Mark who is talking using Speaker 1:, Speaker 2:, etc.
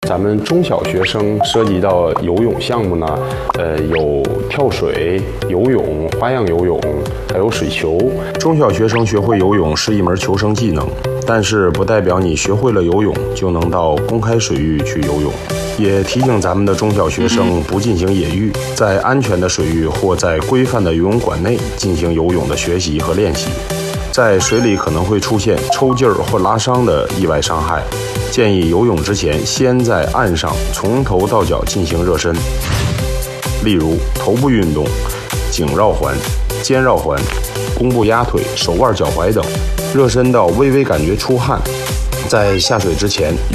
Speaker 1: 咱们中小学生涉及到游泳项目呢，有跳水、游泳、花样游泳，还有水球。
Speaker 2: 中小学生学会游泳是一门求生技能，但是不代表你学会了游泳就能到公开水域去游泳。也提醒咱们的中小学生不进行野浴，在安全的水域或在规范的游泳馆内进行游泳的学习和练习。在水里可能会出现抽筋儿或拉伤的意外伤害，建议游泳之前先在岸上从头到脚进行热身，例如头部运动、颈绕环、肩绕环、弓步压腿、手腕脚踝等，热身到微微感觉出汗。在下水之前